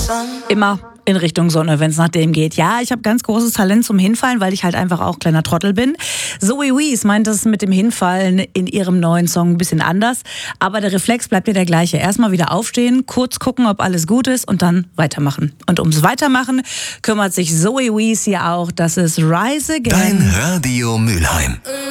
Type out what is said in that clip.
Immer in Richtung Sonne, wenn es nach dem geht. Ja, ich habe ganz großes Talent zum Hinfallen, weil ich halt einfach auch kleiner Trottel bin. Zoe Wees meint es mit dem Hinfallen in ihrem neuen Song ein bisschen anders. Aber der Reflex bleibt ja der gleiche. Erstmal wieder aufstehen, kurz gucken, ob alles gut ist und dann weitermachen. Und ums Weitermachen kümmert sich Zoe Wees hier auch. Das ist Rise Again. Dein Radio Mülheim.